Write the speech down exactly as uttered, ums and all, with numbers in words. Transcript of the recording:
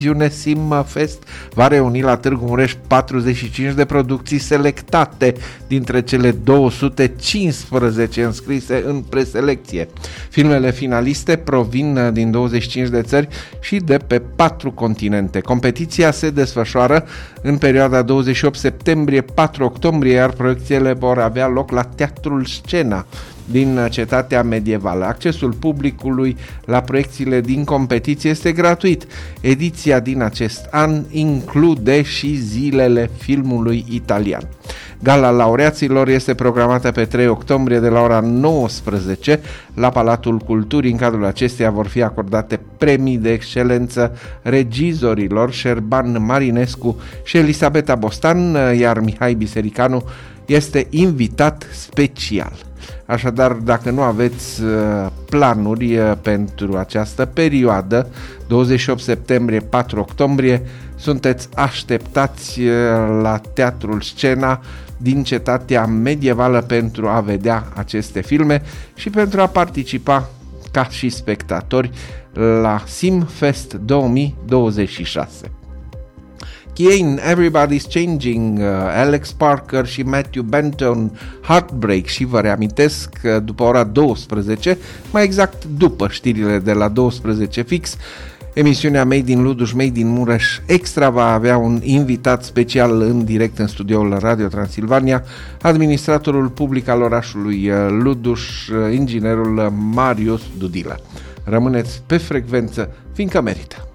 Sim Fest va reuni la Târgu Mureș patruzeci și cinci de producții selectate dintre cele două sute cincisprezece înscrise în preselecție. Filmele finaliste provin din douăzeci și cinci de țări și de pe patru continente. Competiția se desfășoară în perioada douăzeci și opt septembrie - patru octombrie, iar proiecțiile vor avea loc la Teatrul Scena din Cetatea Medievală. Accesul publicului la proiecțiile din competiție este gratuit. Ediția din acest an include și zilele filmului italian. Gala laureaților este programată pe trei octombrie de la ora nouăsprezece la Palatul Culturii. În cadrul acesteia vor fi acordate premii de excelență regizorilor Șerban Marinescu și Elisabeta Bostan, iar Mihai Bisericanu este invitat special. Așadar, dacă nu aveți planuri pentru această perioadă, douăzeci și opt septembrie - patru octombrie, sunteți așteptați la Teatrul Scena din Cetatea Medievală pentru a vedea aceste filme și pentru a participa ca și spectatori la Simfest două mii douăzeci și șase. Kane, Everybody's Changing, uh, Alex Parker și Matthew Benton, Heartbreak, și vă reamintesc că după ora douăsprezece, mai exact după știrile de la douăsprezece fix, emisiunea Made in Luduș, Made in Mureș Extra va avea un invitat special în direct în studioul Radio Transilvania, administratorul public al orașului Luduș, inginerul Marius Dudilă. Rămâneți pe frecvență, fiindcă merită.